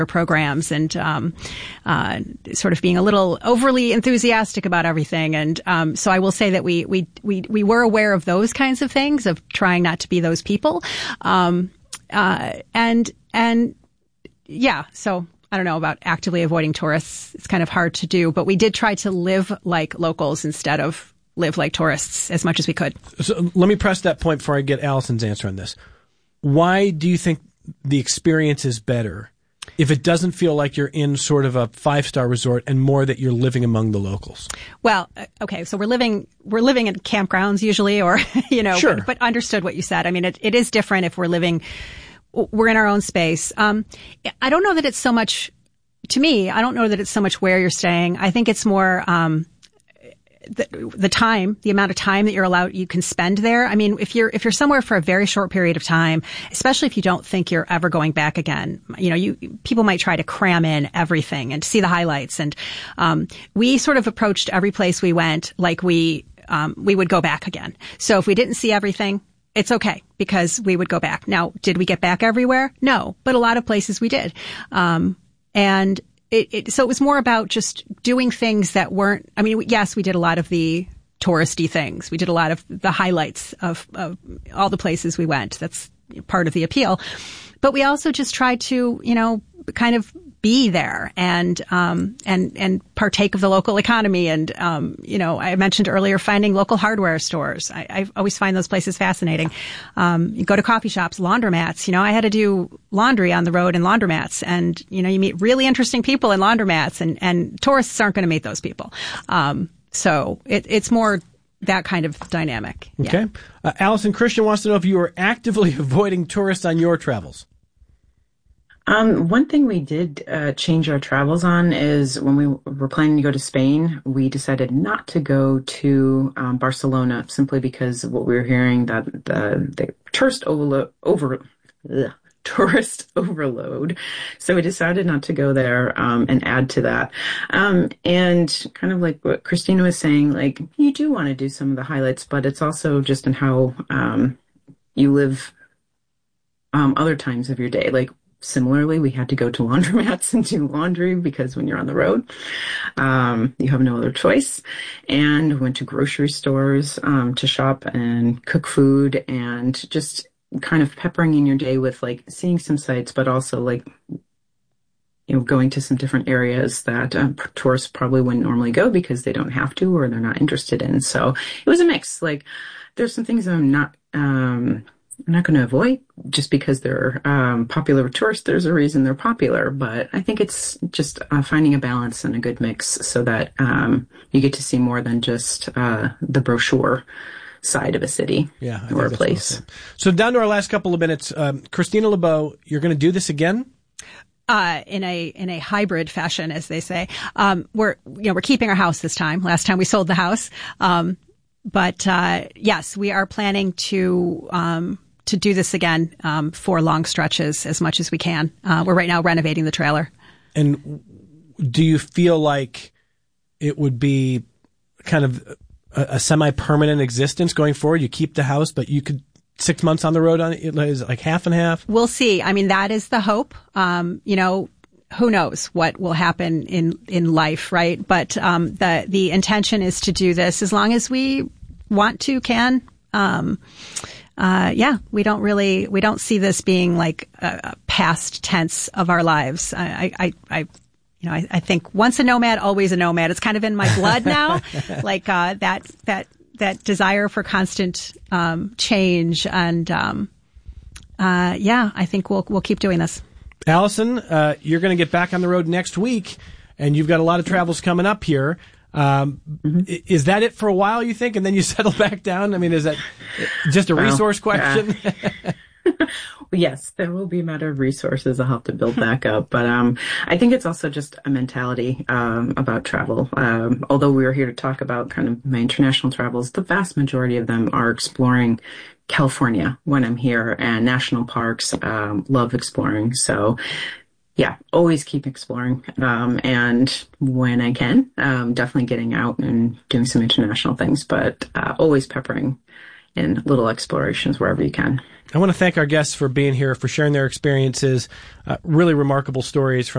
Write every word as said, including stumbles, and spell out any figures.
programs and um, uh, sort of being a little overly enthusiastic about everything. And um, so I will say that we we we we were aware of those kinds of things, of trying not to be those people. Um, uh, and and yeah, so I don't know about actively avoiding tourists. It's kind of hard to do, but we did try to live like locals instead of live like tourists as much as we could. So let me press that point before I get Allison's answer on this. Why do you think the experience is better if it doesn't feel like you're in sort of a five-star resort and more that you're living among the locals? Well, okay, so we're living we're living in campgrounds usually, or you know, sure. but, but understood what you said. I mean, it, it is different if we're living, we're in our own space. Um, I don't know that it's so much, to me, I don't know that it's so much where you're staying. I think it's more um, the, the time, the amount of time that you're allowed, you can spend there. I mean, if you're, if you're somewhere for a very short period of time, especially if you don't think you're ever going back again, you know, you, people might try to cram in everything and see the highlights. And, um, we sort of approached every place we went like we, um, we would go back again. So if we didn't see everything, it's okay because we would go back. Now, did we get back everywhere? No, but a lot of places we did. Um, and It, it, so it was more about just doing things that weren't, I mean, yes, we did a lot of the touristy things. We did a lot of the highlights of, of all the places we went. That's part of the appeal. But we also just tried to, you know, kind of be there and, um, and, and partake of the local economy. And, um, you know, I mentioned earlier finding local hardware stores. I, I always find those places fascinating. Um, you go to coffee shops, laundromats. You know, I had to do laundry on the road in laundromats, and, you know, you meet really interesting people in laundromats, and, and tourists aren't going to meet those people. Um, so it, it's more that kind of dynamic. Okay. Yeah. Uh, Allison, Christian wants to know if you are actively avoiding tourists on your travels. Um, one thing we did uh, change our travels on is when we were planning to go to Spain, we decided not to go to um, Barcelona simply because of what we were hearing, that the, the tourist overload, over, ugh, tourist overload. So we decided not to go there um, and add to that. Um, and kind of like what Christina was saying, like you do want to do some of the highlights, but it's also just in how um, you live um, other times of your day. Like, similarly, we had to go to laundromats and do laundry because when you're on the road, um, you have no other choice. And went to grocery stores um, to shop and cook food, and just kind of peppering in your day with like seeing some sights, but also like, you know, going to some different areas that uh, tourists probably wouldn't normally go because they don't have to or they're not interested in. So it was a mix. Like there's some things I'm not, um, I'm not going to avoid just because they're um, popular with tourists. There's a reason they're popular, but I think it's just uh, finding a balance and a good mix so that um, you get to see more than just uh, the brochure side of a city yeah, or a place. Well, so down to our last couple of minutes, um, Christina LeBeau, you're going to do this again? Uh, in a, in a hybrid fashion, as they say. Um, we're, you know, we're keeping our house this time. Last time we sold the house. Um, but, uh, yes, we are planning to, um, to do this again, um, for long stretches as much as we can. Uh, we're right now renovating the trailer. And do you feel like it would be kind of a, a semi-permanent existence going forward? You keep the house, but you could six months on the road on it, is it like half and half? We'll see. I mean, that is the hope. Um, you know, who knows what will happen in, in life, right? But, um, the, the intention is to do this as long as we want to, can. Um, uh, yeah, we don't really, we don't see this being like a, a past tense of our lives. I, I, I, you know, I, I think once a nomad, always a nomad. It's kind of in my blood now. like, uh, that, that, that desire for constant, um, change. And, um, uh, yeah, I think we'll, we'll keep doing this. Allison, uh, you're going to get back on the road next week, and you've got a lot of travels coming up here. Um, mm-hmm. Is that it for a while, you think, and then you settle back down? I mean, is that just a well, resource question? Yeah. Yes, there will be a matter of resources. I'll have to build back up. But um, I think it's also just a mentality um, about travel. Um, although we were here to talk about kind of my international travels, the vast majority of them are exploring California when I'm here, and national parks. Um, love exploring. So yeah, always keep exploring. Um, and when I can, um, definitely getting out and doing some international things, but uh, always peppering in little explorations wherever you can. I want to thank our guests for being here, for sharing their experiences, uh, really remarkable stories from